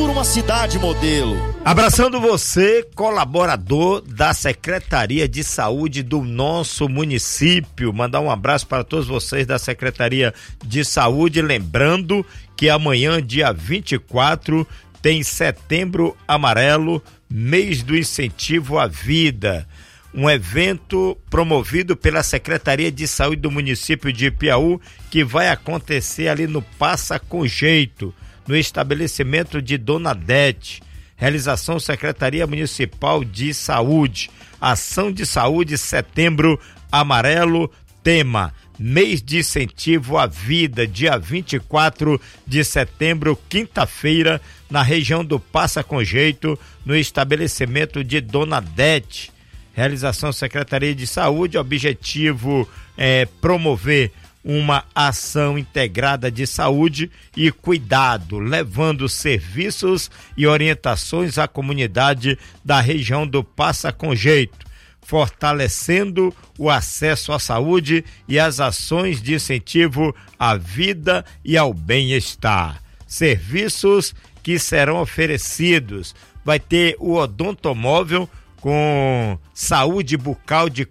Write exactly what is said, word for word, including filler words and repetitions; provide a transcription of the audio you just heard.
por uma cidade modelo. Abraçando você, colaborador da Secretaria de Saúde do nosso município. Mandar um abraço para todos vocês da Secretaria de Saúde. Lembrando que amanhã, dia vinte e quatro, tem Setembro Amarelo, mês do incentivo à vida. Um evento promovido pela Secretaria de Saúde do município de Ipiaú, que vai acontecer ali no Passa com Jeito, no estabelecimento de Dona Dete. Realização Secretaria Municipal de Saúde. Ação de Saúde Setembro Amarelo, tema mês de incentivo à vida, dia vinte e quatro de setembro, quinta-feira, na região do Passa com Jeito, no estabelecimento de Dona Dete. Realização Secretaria de Saúde, objetivo é promover uma ação integrada de saúde e cuidado, levando serviços e orientações à comunidade da região do Passa com Jeito, fortalecendo o acesso à saúde e as ações de incentivo à vida e ao bem-estar. Serviços que serão oferecidos: vai ter o odontomóvel com saúde bucal de